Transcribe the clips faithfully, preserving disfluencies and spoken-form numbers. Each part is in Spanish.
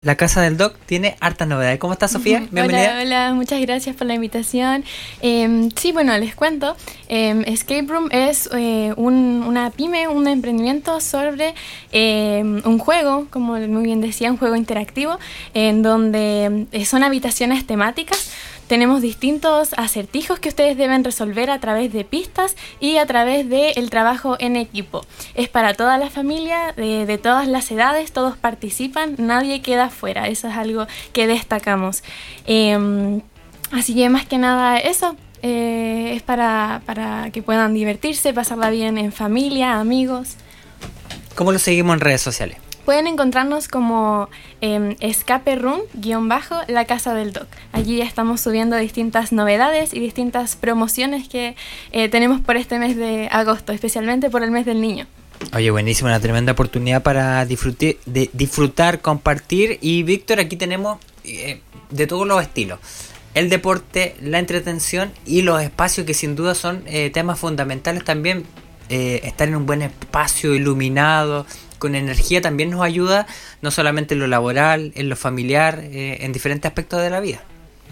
La Casa del Doc tiene hartas novedades. ¿Cómo estás, Sofía? Bienvenida. Hola, hola, muchas gracias por la invitación. Eh, sí, bueno, les cuento. Eh, Escape Room es eh, un, una pyme, un emprendimiento sobre eh, un juego, como muy bien decía, un juego interactivo, en donde eh, son habitaciones temáticas. Tenemos distintos acertijos que ustedes deben resolver a través de pistas y a través del trabajo en equipo. Es para toda la familia, de, de todas las edades, todos participan, nadie queda fuera. Eso es algo que destacamos. Eh, así que más que nada eso, eh, es para, para que puedan divertirse, pasarla bien en familia, amigos. ¿Cómo lo seguimos en redes sociales? Pueden encontrarnos como eh, Escape Room, guión bajo, La Casa del Doc. Allí ya estamos subiendo distintas novedades y distintas promociones que eh, tenemos por este mes de agosto, especialmente por el mes del niño. Oye, buenísimo, una tremenda oportunidad para disfrutar, de, disfrutar compartir. Y Víctor, aquí tenemos eh, de todos los estilos. El deporte, la entretención y los espacios que sin duda son eh, temas fundamentales también. Eh, estar en un buen espacio iluminado, con energía, también nos ayuda, no solamente en lo laboral, en lo familiar, eh, en diferentes aspectos de la vida.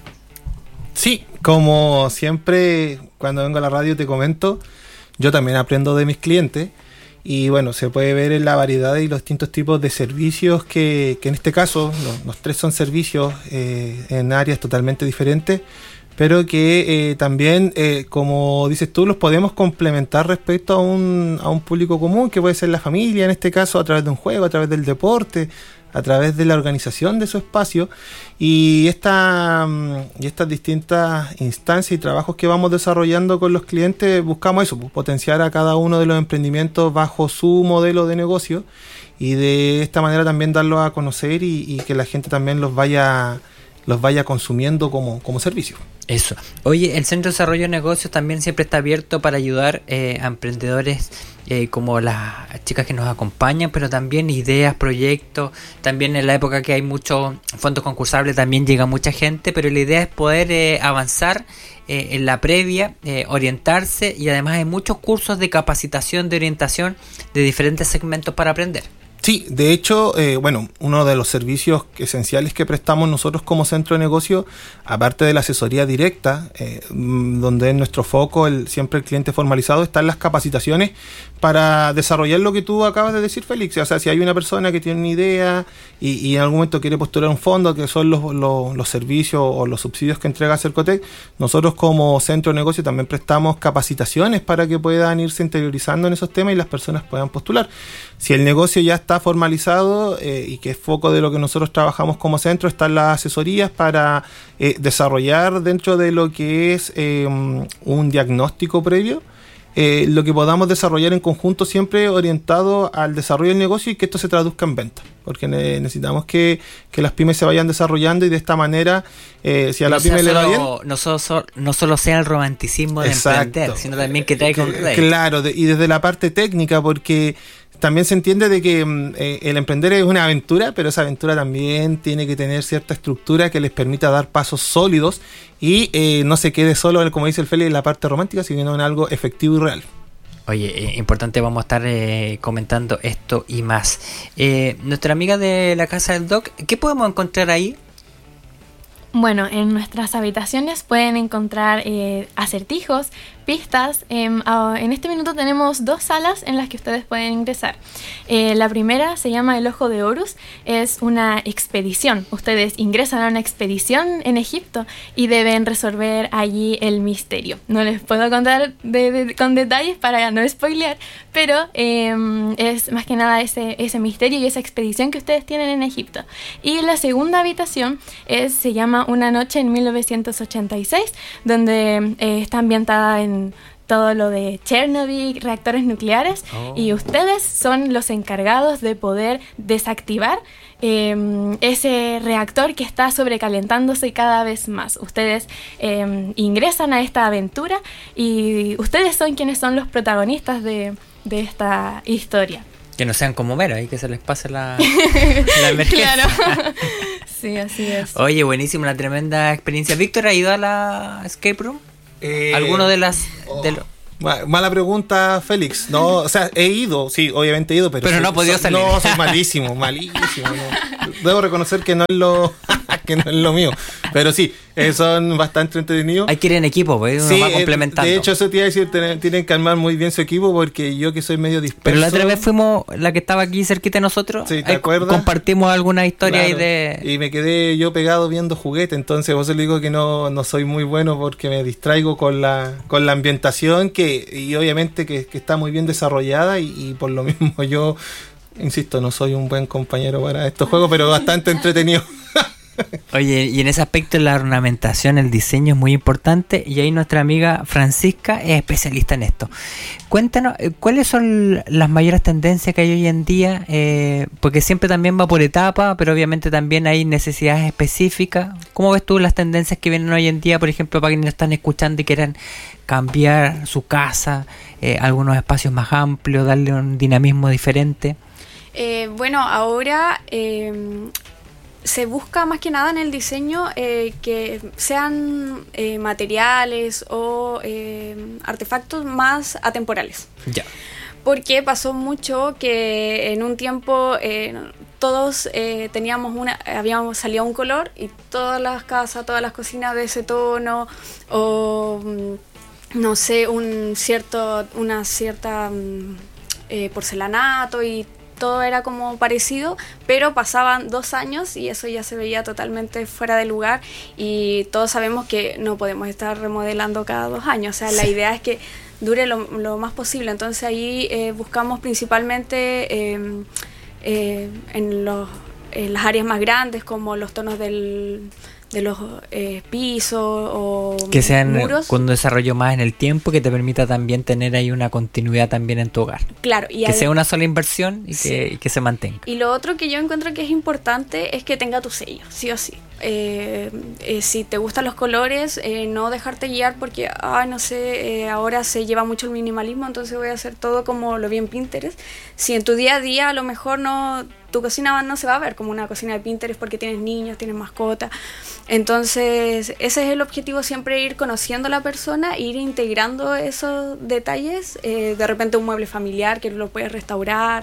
Sí, como siempre cuando vengo a la radio te comento, yo también aprendo de mis clientes y bueno, se puede ver en la variedad y los distintos tipos de servicios que, que en este caso, los, los tres son servicios eh, en áreas totalmente diferentes, pero que eh, también, eh, como dices tú, los podemos complementar respecto a un, a un público común, que puede ser la familia, en este caso, a través de un juego, a través del deporte, a través de la organización de su espacio. Y, esta, y estas distintas instancias y trabajos que vamos desarrollando con los clientes, buscamos eso, pues, potenciar a cada uno de los emprendimientos bajo su modelo de negocio y de esta manera también darlos a conocer y, y que la gente también los vaya... los vaya consumiendo como, como servicio. Eso. Oye, el Centro de Desarrollo de Negocios también siempre está abierto para ayudar eh, a emprendedores eh, como las chicas que nos acompañan, pero también ideas, proyectos. También en la época que hay muchos fondos concursables también llega mucha gente, pero la idea es poder eh, avanzar eh, en la previa, eh, orientarse, y además hay muchos cursos de capacitación, de orientación de diferentes segmentos para aprender. Sí, de hecho, eh, bueno, uno de los servicios esenciales que prestamos nosotros como centro de negocio, aparte de la asesoría directa, eh, donde es nuestro foco, el, siempre el cliente formalizado, están las capacitaciones para desarrollar lo que tú acabas de decir, Félix. O sea, si hay una persona que tiene una idea y, y en algún momento quiere postular un fondo, que son los, los, los servicios o los subsidios que entrega Cercotec, nosotros como centro de negocio también prestamos capacitaciones para que puedan irse interiorizando en esos temas y las personas puedan postular. Si el negocio ya está formalizado eh, y que es foco de lo que nosotros trabajamos como centro, están las asesorías para eh, desarrollar dentro de lo que es eh, un diagnóstico previo, eh, lo que podamos desarrollar en conjunto, siempre orientado al desarrollo del negocio y que esto se traduzca en venta, porque ne- necesitamos que, que las pymes se vayan desarrollando y de esta manera, eh, si a no la pyme le va bien, no, so, no solo sea el romanticismo de exacto, emprender, sino también que traiga un rey. Claro, de, y desde la parte técnica, porque también se entiende de que eh, el emprender es una aventura, pero esa aventura también tiene que tener cierta estructura que les permita dar pasos sólidos y eh, no se quede solo, como dice el Félix, en la parte romántica, sino en algo efectivo y real. Oye, eh, importante, vamos a estar eh, comentando esto y más. Eh, nuestra amiga de la Casa del Doc, ¿qué podemos encontrar ahí? Bueno, en nuestras habitaciones pueden encontrar eh, acertijos, pistas. Eh, uh, en este minuto tenemos dos salas en las que ustedes pueden ingresar. Eh, la primera se llama El Ojo de Horus. Es una expedición. Ustedes ingresan a una expedición en Egipto y deben resolver allí el misterio. No les puedo contar de, de, con detalles para no spoilear, pero eh, es más que nada ese, ese misterio y esa expedición que ustedes tienen en Egipto. Y la segunda habitación es, se llama Una noche en mil novecientos ochenta y seis, donde eh, está ambientada en todo lo de Chernobyl, reactores nucleares, oh. Y ustedes son los encargados de poder desactivar eh, ese reactor que está sobrecalentándose cada vez más. Ustedes eh, ingresan a esta aventura y ustedes son quienes son los protagonistas de, de esta historia. Que no sean como Mero, y que se les pase la, la emergencia. Claro. Sí, así es. Oye, buenísimo, una tremenda experiencia. Víctor, ¿ha ido a la Escape Room? Eh, ¿Alguno de las...? Oh, de lo... Mala pregunta, Félix. No, o sea, he ido, sí, obviamente he ido, pero... Pero soy, no he podido soy, salir. No, soy malísimo, malísimo. No. Debo reconocer que no es lo que no es lo mío. Pero sí, eh, son bastante entretenidos. Hay que ir en equipo, pues uno sí, va complementando. De hecho, eso te iba a decir, tienen, tienen que armar muy bien su equipo, porque yo que soy medio disperso... Pero la otra vez fuimos, la que estaba aquí cerquita de nosotros, sí, ¿te ahí acuerdas? Compartimos alguna historia Claro. ahí de... Y me quedé yo pegado viendo juguetes, entonces vos le digo que no, no soy muy bueno porque me distraigo con la, con la ambientación que y obviamente que, que está muy bien desarrollada y, y por lo mismo yo, insisto, no soy un buen compañero para estos juegos, pero bastante entretenido. Oye, y en ese aspecto la ornamentación, el diseño es muy importante y ahí nuestra amiga Francisca es especialista en esto. Cuéntanos, ¿cuáles son las mayores tendencias que hay hoy en día? Eh, porque siempre también va por etapa, pero obviamente también hay necesidades específicas. ¿Cómo ves tú las tendencias que vienen hoy en día, por ejemplo, para quienes nos están escuchando y quieran cambiar su casa, eh, algunos espacios más amplios, darle un dinamismo diferente? Eh, bueno, ahora... Eh, se busca más que nada en el diseño eh, que sean eh, materiales o eh, artefactos más atemporales. Ya. Porque pasó mucho que en un tiempo eh, todos eh, teníamos una, habíamos salido un color y todas las casas, todas las cocinas de ese tono o no sé, un cierto, una cierta eh, porcelanato y todo era como parecido, pero pasaban dos años y eso ya se veía totalmente fuera de lugar y todos sabemos que no podemos estar remodelando cada dos años, o sea, sí. La idea es que dure lo, lo más posible, entonces ahí eh, buscamos principalmente eh, eh, en, los, en las áreas más grandes como los tonos del... de los eh, pisos o que sean muros. Con un desarrollo más en el tiempo que te permita también tener ahí una continuidad también en tu hogar. Claro. Y que ad- sea una sola inversión y, sí. que, y que se mantenga. Y lo otro que yo encuentro que es importante es que tenga tu sello, sí o sí. Eh, eh, si te gustan los colores, eh, no dejarte guiar porque, ah, no sé, eh, ahora se lleva mucho el minimalismo, entonces voy a hacer todo como lo vi en Pinterest. Si en tu día a día a lo mejor no... tu cocina no se va a ver como una cocina de Pinterest porque tienes niños, tienes mascotas. Entonces, ese es el objetivo, siempre ir conociendo a la persona, ir integrando esos detalles. Eh, de repente un mueble familiar que lo puedes restaurar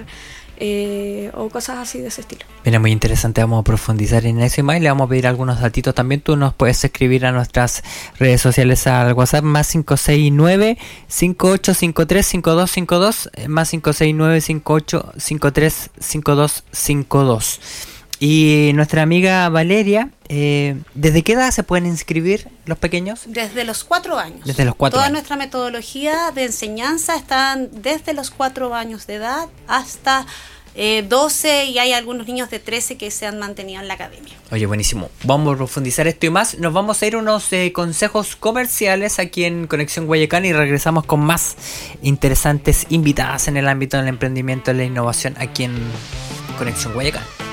eh, o cosas así de ese estilo. Mira, muy interesante, vamos a profundizar en eso y más. Y le vamos a pedir algunos datitos también. Tú nos puedes escribir a nuestras redes sociales al WhatsApp más cinco seis nueve, cinco ocho cinco tres, cinco dos cinco dos, más cinco seis nueve, cinco ocho cinco tres, cinco dos cinco dos. Y nuestra amiga Valeria, eh, ¿desde qué edad se pueden inscribir los pequeños? Desde los cuatro años. Desde los cuatro Toda años. nuestra metodología de enseñanza están desde los cuatro años de edad hasta eh, doce y hay algunos niños de trece que se han mantenido en la academia. Oye, buenísimo. Vamos a profundizar esto y más. Nos vamos a ir a unos eh, consejos comerciales aquí en Conexión Guayacán y regresamos con más interesantes invitadas en el ámbito del emprendimiento y la innovación aquí en Conexión Guayacán.